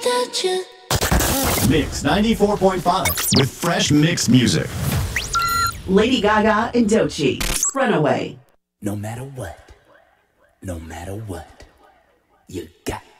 Mix 94.5 with fresh mixed music. Lady Gaga and Doechii, Runaway. No matter what, you got